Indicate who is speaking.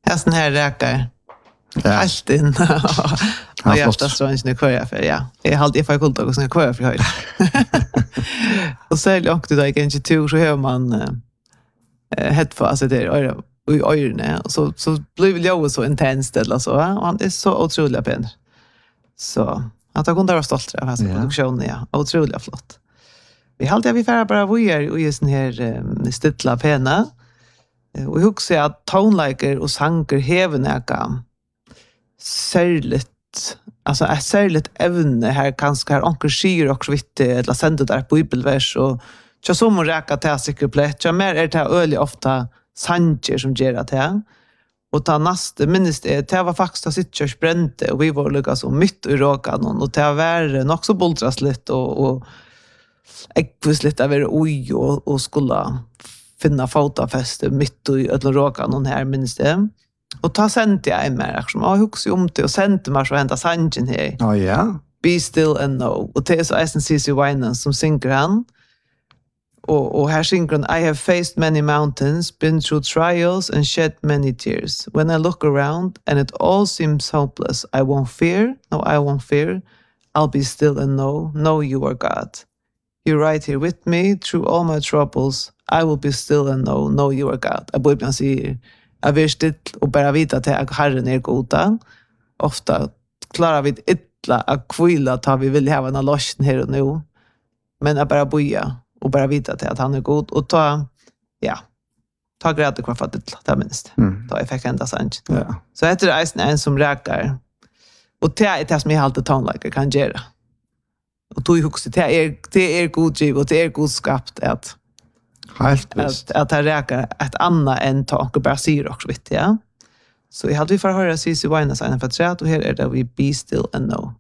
Speaker 1: Jag sån här räkar. Allt in. Och jag står så inte kvar för ja. Jag har alltid fått kulta och såna kvar för höjd. Och så långt det gick inte till så hör man headphones där i öronen och så blir väl jag så intensivt eller så och han är så otroligt pen. Så att jag kunde vara stolt över hans produktion ja. Otroligt flott. Vi hade vi färra bara vojer och just den här stilla pena. Och jag också att toneliker och sanger häven näka särligt alltså är särligt ävne här kanske här onkel skir och vitt eller sända där bibelvers och så som räka till säkert plätt. Jag mer är det öli ofta sanger som ger det här. Och ta nästa minst det var faktiskt att sitta och spränta och vi var lyckas så mitt i råkan och det var nog så bultras lite och ekvis lite över oj och skulle finna fotafäste mitt i ödla råkan och här minst det. Och ta sent jag mer som jag huxar om det och sent mig så ända sangen här.
Speaker 2: Ja ja.
Speaker 1: Be still and know. Och det är så SNCC Winen som synger han. Och här synger han I have faced many mountains, been through trials and shed many tears. When I look around and it all seems hopeless, I won't fear. No, I won't fear. I'll be still and know you are God. You're right here with me through all my troubles. I will be still and know you are God. Jag börjar säga jag vill still och bara vita att Herren är goda. Ofta klarar vi illa att kvilla att vi vill ha en lossen här och nu. Men jag bara boja och bara vita att han är god och ta grädde kvar för att det minst. Då jag fick ända sant.
Speaker 2: Ja.
Speaker 1: Så heter det en som räkar. Och det är det som jag alltid tonliker kan göra. Och då också det är god giv och det är god skapt att
Speaker 2: helt visst.
Speaker 1: Att det räkar ett annat än tak och bara säger också vitt, ja. Så jag hade vi för höra CC Wine signa för att och här är det vi be still and know.